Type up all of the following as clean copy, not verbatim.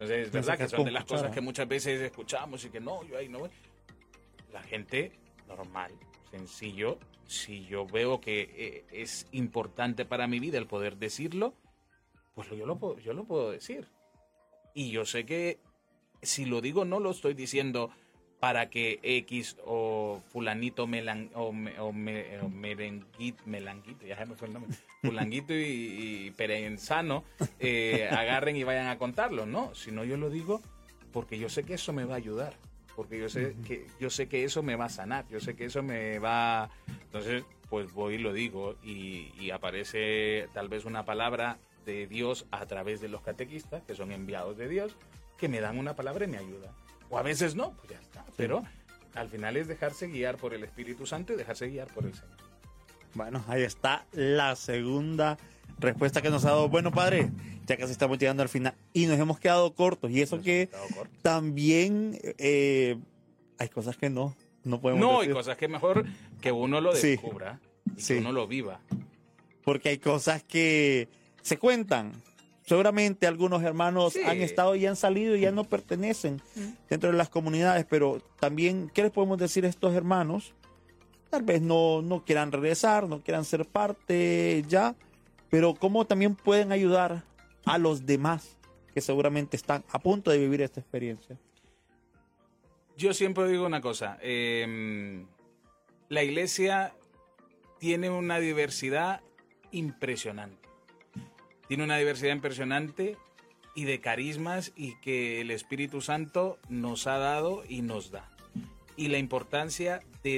Entonces, es verdad que son de las cosas que muchas veces escuchamos y que no, yo ahí no voy. La gente normal, sencillo, si yo veo que es importante para mi vida el poder decirlo, pues yo lo puedo decir. Y yo sé que si lo digo, no lo estoy diciendo para que X o fulanito melanguito, ya se me fue el nombre, fulanguito y perenzano agarren y vayan a contarlo, no, sino yo lo digo porque yo sé que eso me va a ayudar, porque yo sé que eso me va a sanar, yo sé que eso me va, entonces pues voy y lo digo y aparece tal vez una palabra de Dios a través de los catequistas, que son enviados de Dios, que me dan una palabra y me ayuda. O a veces no, pues ya está. Pero al final es dejarse guiar por el Espíritu Santo y dejarse guiar por el Señor. Bueno, ahí está la segunda respuesta que nos ha dado. Bueno, padre, ya casi estamos llegando al final y nos hemos quedado cortos. Y eso que también hay cosas que no podemos decir. Hay cosas que mejor que uno lo descubra y que uno lo viva. Porque hay cosas que se cuentan. Seguramente algunos hermanos han estado y han salido y ya no pertenecen dentro de las comunidades, pero también, ¿qué les podemos decir a estos hermanos? Tal vez no quieran regresar, no quieran ser parte ya, pero ¿cómo también pueden ayudar a los demás que seguramente están a punto de vivir esta experiencia? Yo siempre digo una cosa, la iglesia tiene una diversidad impresionante. Tiene una diversidad impresionante y de carismas y que el Espíritu Santo nos ha dado y nos da. Y la importancia de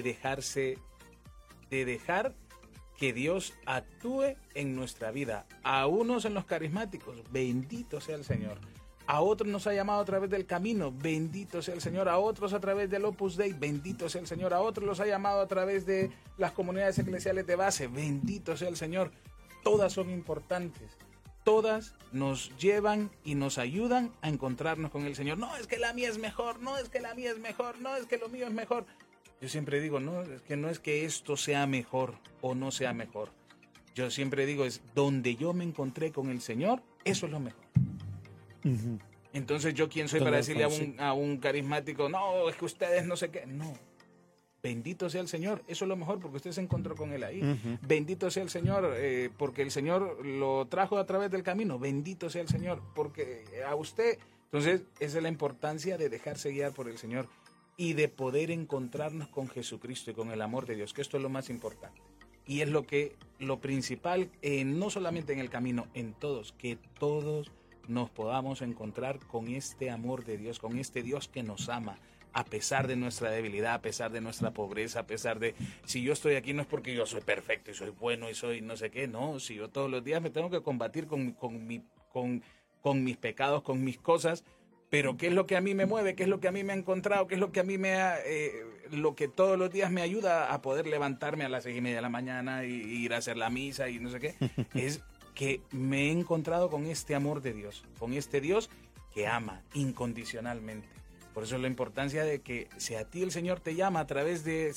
dejar que Dios actúe en nuestra vida. A unos en los carismáticos, bendito sea el Señor. A otros nos ha llamado a través del camino, bendito sea el Señor. A otros a través del Opus Dei, bendito sea el Señor. A otros los ha llamado a través de las comunidades eclesiales de base, bendito sea el Señor. Todas son importantes. Todas nos llevan y nos ayudan a encontrarnos con el Señor. No, es que la mía es mejor, no es que la mía es mejor, no es que lo mío es mejor. Yo siempre digo, no es que esto sea mejor o no sea mejor. Yo siempre digo, es donde yo me encontré con el Señor, eso es lo mejor. Uh-huh. Entonces, ¿yo quién soy para decirle a un carismático, no, es que ustedes no sé qué? No. Bendito sea el Señor, eso es lo mejor porque usted se encontró con Él ahí. Uh-huh. Bendito sea el Señor porque el Señor lo trajo a través del camino. Bendito sea el Señor porque a usted... Entonces, esa es la importancia de dejarse guiar por el Señor y de poder encontrarnos con Jesucristo y con el amor de Dios, que esto es lo más importante. Y es lo principal, no solamente en el camino, en todos, que todos nos podamos encontrar con este amor de Dios, con este Dios que nos ama, a pesar de nuestra debilidad, a pesar de nuestra pobreza, a pesar de... Si yo estoy aquí no es porque yo soy perfecto y soy bueno y soy no sé qué, no. Si yo todos los días me tengo que combatir con mis pecados, con mis cosas, pero ¿qué es lo que a mí me mueve? ¿Qué es lo que a mí me ha encontrado? ¿Qué es lo que a mí lo que todos los días me ayuda a poder levantarme a las 6:30 de la mañana y ir a hacer la misa y no sé qué? Es que me he encontrado con este amor de Dios, con este Dios que ama incondicionalmente. Por eso es la importancia de que si a ti el Señor te llama a través de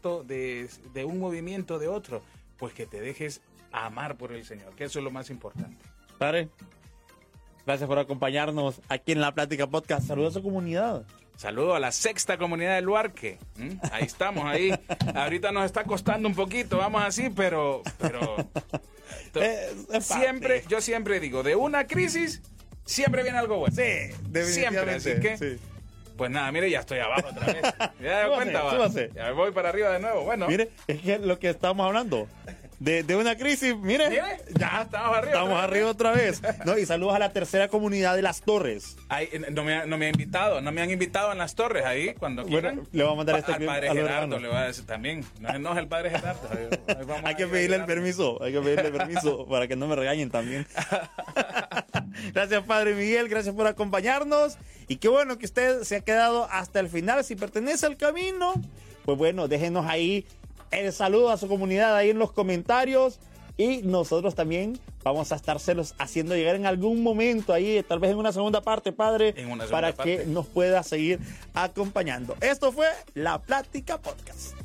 de un movimiento de otro, pues que te dejes amar por el Señor, que eso es lo más importante. Padre, gracias por acompañarnos aquí en La Plática Podcast. Saludos a su comunidad. Saludo a la 6ª comunidad del Luarque. Ahí estamos, ahí. Ahorita nos está costando un poquito, vamos así, pero yo siempre digo, de una crisis siempre viene algo bueno. Sí, definitivamente. Siempre, así que... Sí. Pues nada, mire, ya estoy abajo otra vez. Ya me cuenta, ya voy para arriba de nuevo. Bueno. Mire, es que lo que estamos hablando de una crisis, mire, ya estamos arriba. Estamos arriba otra vez. No, y saludos a la 3ª comunidad de Las Torres. Ay, no me han invitado en Las Torres ahí cuando quieran. Bueno, le voy a mandar al padre Gerardo, le voy a decir también. No es el padre Gerardo. Hay que pedirle el permiso, para que no me regañen también. Gracias, Padre Miguel, gracias por acompañarnos. Y qué bueno que usted se ha quedado hasta el final. Si pertenece al camino, pues bueno, déjenos ahí el saludo a su comunidad ahí en los comentarios. Y nosotros también vamos a estárselos haciendo llegar en algún momento ahí, tal vez en una segunda parte, Padre, para que nos pueda seguir acompañando. Esto fue La Plática Podcast.